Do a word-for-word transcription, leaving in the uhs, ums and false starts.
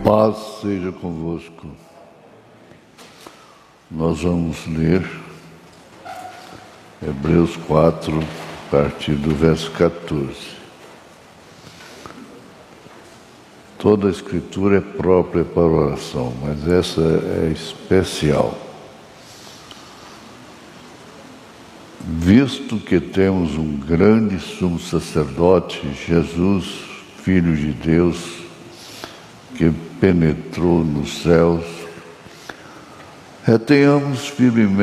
Paz seja convosco. Nós vamos ler Hebreus quatro, a partir do verso quatorze. Toda a escritura é própria para oração, mas essa é especial. Visto que temos um grande sumo sacerdote, Jesus, Filho de Deus, que penetrou nos céus, retenhamos firmemente